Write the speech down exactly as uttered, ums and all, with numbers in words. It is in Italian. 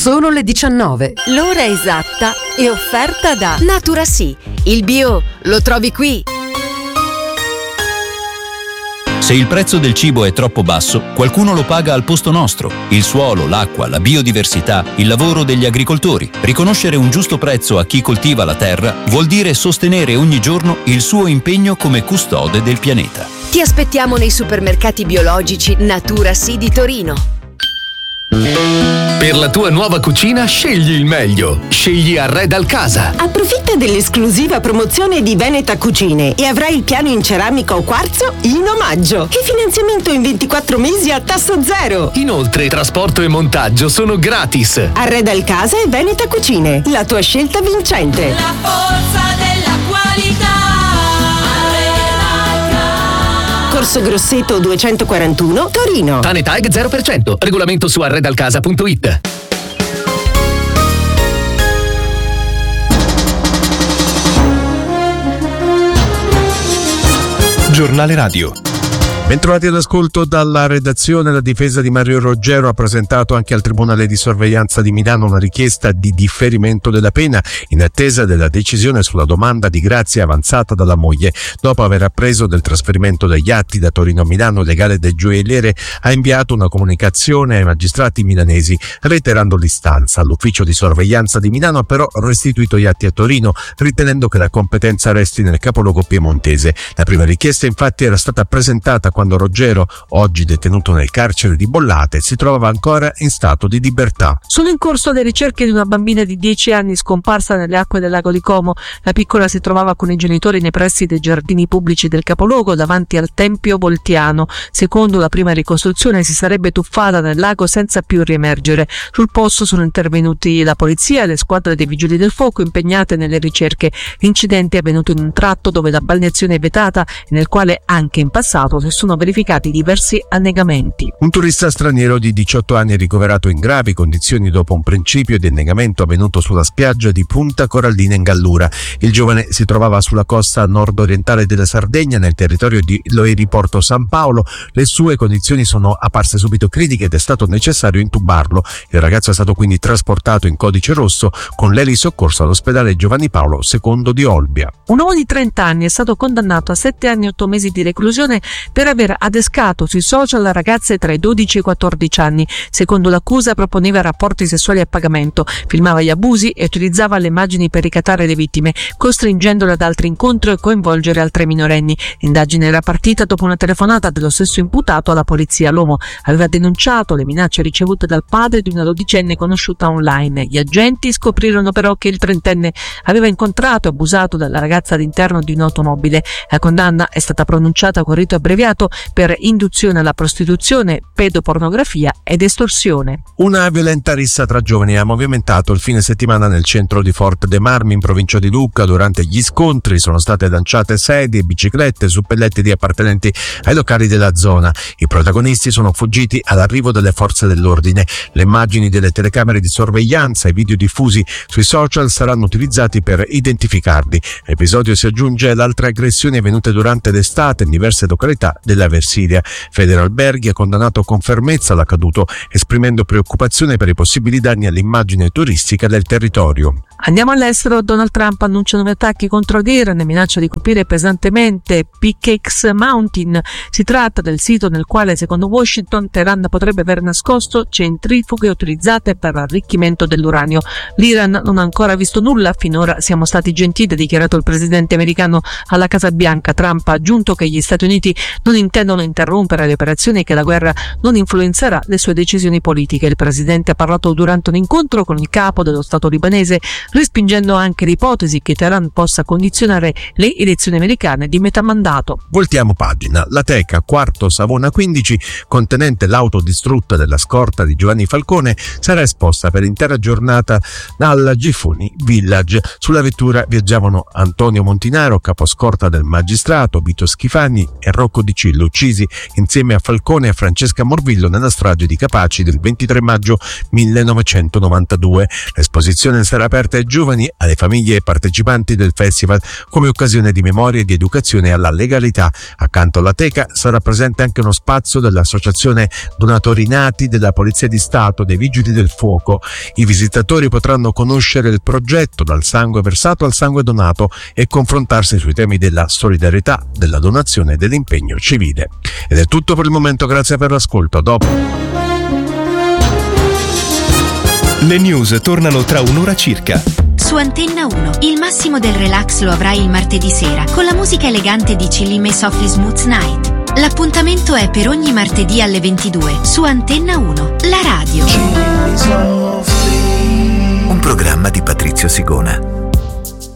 Sono le diciannove. L'ora esatta è offerta da Natura Sì. Il bio lo trovi qui. Se il prezzo del cibo è troppo basso, qualcuno lo paga al posto nostro. Il suolo, l'acqua, la biodiversità, il lavoro degli agricoltori. Riconoscere un giusto prezzo a chi coltiva la terra vuol dire sostenere ogni giorno il suo impegno come custode del pianeta. Ti aspettiamo nei supermercati biologici Natura Sì di Torino. Per la tua nuova cucina scegli il meglio. Scegli Arredal Casa. Approfitta dell'esclusiva promozione di Veneta Cucine e avrai il piano in ceramica o quarzo in omaggio. E finanziamento in ventiquattro mesi a tasso zero. Inoltre trasporto e montaggio sono gratis. Arredal Casa e Veneta Cucine, la tua scelta vincente. La forza della qualità. Corso Grosseto duecentoquarantuno, Torino. Tanetag zero per cento. Regolamento su arredalcasa punto it. Giornale Radio. Bentrovati all'ascolto dalla redazione. La difesa di Mario Roggero ha presentato anche al Tribunale di Sorveglianza di Milano una richiesta di differimento della pena in attesa della decisione sulla domanda di grazia avanzata dalla moglie. Dopo aver appreso del trasferimento degli atti da Torino a Milano, il legale del gioielliere ha inviato una comunicazione ai magistrati milanesi reiterando l'istanza. L'ufficio di sorveglianza di Milano ha però restituito gli atti a Torino, ritenendo che la competenza resti nel capoluogo piemontese. La prima richiesta infatti era stata presentata quando Roggero, oggi detenuto nel carcere di Bollate, si trovava ancora in stato di libertà. Sono in corso le ricerche di una bambina di dieci anni scomparsa nelle acque del lago di Como. La piccola si trovava con i genitori nei pressi dei giardini pubblici del capoluogo davanti al Tempio Voltiano. Secondo la prima ricostruzione si sarebbe tuffata nel lago senza più riemergere. Sul posto sono intervenuti la polizia e le squadre dei vigili del fuoco impegnate nelle ricerche. L'incidente è avvenuto in un tratto dove la balneazione è vietata e nel quale anche in passato si sono verificati diversi annegamenti. Un turista straniero di diciotto anni è ricoverato in gravi condizioni dopo un principio di annegamento avvenuto sulla spiaggia di Punta Corallina in Gallura. Il giovane si trovava sulla costa nord-orientale della Sardegna, nel territorio di Loiriporto San Paolo. Le sue condizioni sono apparse subito critiche ed è stato necessario intubarlo. Il ragazzo è stato quindi trasportato in codice rosso con l'elisoccorso all'ospedale Giovanni Paolo secondo di Olbia. Un uomo di trenta anni è stato condannato a sette anni e otto mesi di reclusione per aver adescato sui social ragazze tra i dodici e i quattordici anni. Secondo l'accusa proponeva rapporti sessuali a pagamento, filmava gli abusi e utilizzava le immagini per ricattare le vittime, costringendole ad altri incontri e coinvolgere altre minorenni. L'indagine era partita dopo una telefonata dello stesso imputato alla polizia. L'uomo aveva denunciato le minacce ricevute dal padre di una dodicenne conosciuta online. Gli agenti scoprirono però che il trentenne aveva incontrato e abusato dalla ragazza all'interno di un'automobile. La condanna è stata pronunciata con rito abbreviato per induzione alla prostituzione, pedopornografia ed estorsione. Una violenta rissa tra giovani ha movimentato il fine settimana nel centro di Forte dei Marmi in provincia di Lucca. Durante gli scontri sono state lanciate sedie, biciclette, suppelletti di appartenenti ai locali della zona. I protagonisti sono fuggiti all'arrivo delle forze dell'ordine. Le immagini delle telecamere di sorveglianza e i video diffusi sui social saranno utilizzati per identificarli. L'episodio si aggiunge ad altre aggressioni avvenute durante l'estate in diverse località della Versilia. Federalberghi ha condannato con fermezza l'accaduto, esprimendo preoccupazione per i possibili danni all'immagine turistica del territorio. Andiamo all'estero. Donald Trump annuncia nuovi attacchi contro l'Iran e minaccia di colpire pesantemente Pickex Mountain. Si tratta del sito nel quale, secondo Washington, Teheran potrebbe aver nascosto centrifughe utilizzate per l'arricchimento dell'uranio. L'Iran non ha ancora visto nulla, finora siamo stati gentili, ha dichiarato il presidente americano alla Casa Bianca. Trump ha aggiunto che gli Stati Uniti non intendono interrompere le operazioni e che la guerra non influenzerà le sue decisioni politiche. Il presidente ha parlato durante un incontro con il capo dello Stato libanese, respingendo anche l'ipotesi che Teheran possa condizionare le elezioni americane di metà mandato. Voltiamo pagina. La Teca, quarto Savona quindici, contenente l'auto distrutta della scorta di Giovanni Falcone, sarà esposta per l'intera giornata al Gifuni Village. Sulla vettura viaggiavano Antonio Montinaro, caposcorta del magistrato, Vito Schifani e Rocco Di Cillo, uccisi insieme a Falcone e a Francesca Morvillo nella strage di Capaci del ventitré maggio millenovecentonovantadue. L'esposizione sarà aperta ai ai giovani, alle famiglie e partecipanti del festival come occasione di memoria e di educazione alla legalità. Accanto alla teca sarà presente anche uno spazio dell'Associazione Donatori Nati, della Polizia di Stato, dei Vigili del Fuoco. I visitatori potranno conoscere il progetto Dal sangue versato al sangue donato e confrontarsi sui temi della solidarietà, della donazione e dell'impegno civile. Ed è tutto per il momento, grazie per l'ascolto. Dopo. Le news tornano tra un'ora circa. Su Antenna uno, il massimo del relax lo avrai il martedì sera con la musica elegante di Chillin' e Softly Smooth Night. L'appuntamento è per ogni martedì alle ventidue su Antenna uno, la radio. Un programma di Patrizio Sigona.